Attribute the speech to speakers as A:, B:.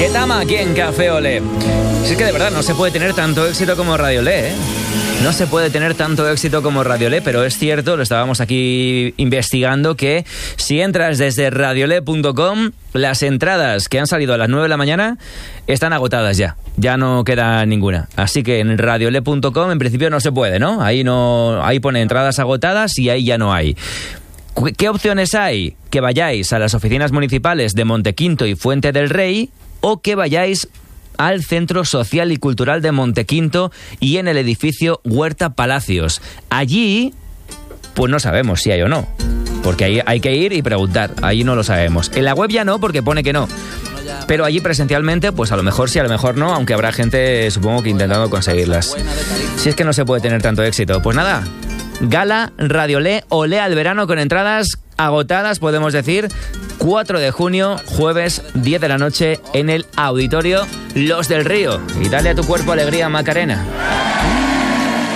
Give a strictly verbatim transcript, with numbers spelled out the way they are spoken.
A: Ketama aquí en Café Olé. Si es que de verdad no se puede tener tanto éxito como Radio Olé, ¿eh? No se puede tener tanto éxito como Radio Olé, pero es cierto, lo estábamos aquí investigando, que si entras desde radiolé punto com, las entradas que han salido a las nueve de la mañana están agotadas ya. Ya no queda ninguna. Así que en radiolé punto com en principio no se puede, ¿no? Ahí no, ahí pone entradas agotadas y ahí ya no hay. ¿Qué opciones hay? Que vayáis a las oficinas municipales de Montequinto y Fuente del Rey, o que vayáis al Centro Social y Cultural de Montequinto y en el edificio Huerta Palacios. Allí, pues no sabemos si hay o no, porque ahí hay que ir y preguntar. Ahí no lo sabemos. En la web ya no, porque pone que no. Pero allí presencialmente, pues a lo mejor sí, a lo mejor no, aunque habrá gente, supongo que intentando conseguirlas. Si es que no se puede tener tanto éxito. Pues nada, Gala Radio Olé, Olé al verano, con entradas agotadas, podemos decir. cuatro de junio, jueves, diez de la noche, en el Auditorio Los del Río. Y dale a tu cuerpo alegría, Macarena.